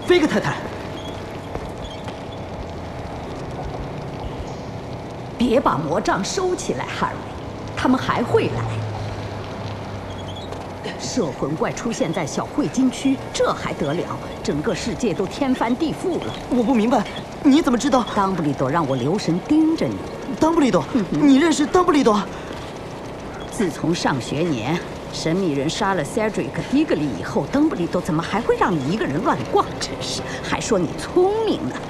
菲格太太， 别把魔杖收起来，哈瑞，他们还会来。摄魂怪出现在小汇金区，这还得了？整个世界都天翻地覆了。 我不明白，你怎么知道？ 当布利多让我留神盯着你。 当布利多，你认识当布利多？ 自从上学年神秘人杀了 Cedric Diggory 以后，邓布利多怎么还会让你一个人乱逛？真是，还说你聪明呢。